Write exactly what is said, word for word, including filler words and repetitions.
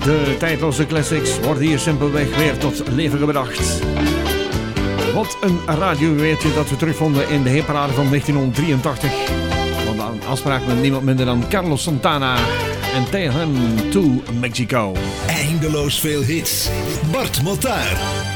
De tijdloze classics worden hier simpelweg weer tot leven gebracht. Wat een radioweertje dat we terugvonden in de hitparade van negentien drieëntachtig. Want aan afspraak met niemand minder dan Carlos Santana en Take Him to Mexico. Eindeloos veel hits. Bart Mottaar.